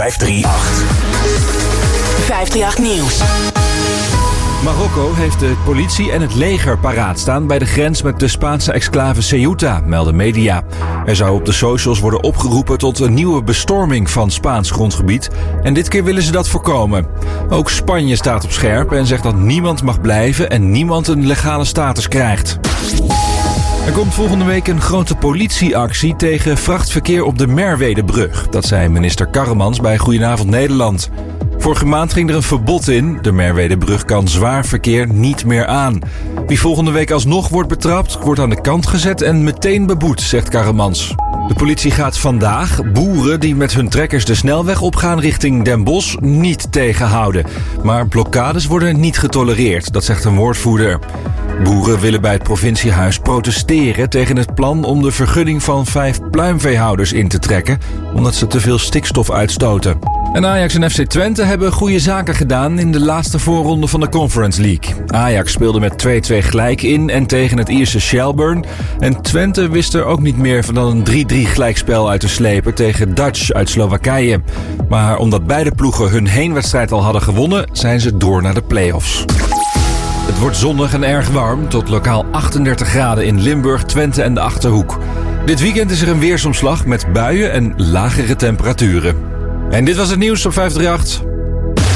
538. 538 Nieuws. Marokko heeft de politie en het leger paraat staan bij de grens met de Spaanse exclave Ceuta, melden media. Er zou op de socials worden opgeroepen tot een nieuwe bestorming van Spaans grondgebied. En dit keer willen ze dat voorkomen. Ook Spanje staat op scherp en zegt dat niemand mag blijven en niemand een legale status krijgt. Er komt volgende week een grote politieactie tegen vrachtverkeer op de Merwedebrug. Dat zei minister Karremans bij Goedenavond Nederland. Vorige maand ging er een verbod in. De Merwedebrug kan zwaar verkeer niet meer aan. Wie volgende week alsnog wordt betrapt, wordt aan de kant gezet en meteen beboet, zegt Karremans. De politie gaat vandaag boeren die met hun trekkers de snelweg opgaan richting Den Bosch niet tegenhouden. Maar blokkades worden niet getolereerd, dat zegt een woordvoerder. Boeren willen bij het provinciehuis protesteren tegen het plan om de vergunning van 5 pluimveehouders in te trekken, omdat ze te veel stikstof uitstoten. En Ajax en FC Twente hebben goede zaken gedaan in de laatste voorronde van de Conference League. Ajax speelde met 2-2 gelijk in en tegen het Ierse Shelbourne. En Twente wist er ook niet meer dan een 3-3 gelijkspel uit te slepen tegen Dutch uit Slowakije. Maar omdat beide ploegen hun heenwedstrijd al hadden gewonnen, zijn ze door naar de play-offs. Het wordt zonnig en erg warm, tot lokaal 38 graden in Limburg, Twente en de Achterhoek. Dit weekend is er een weersomslag met buien en lagere temperaturen. En dit was het nieuws op 538.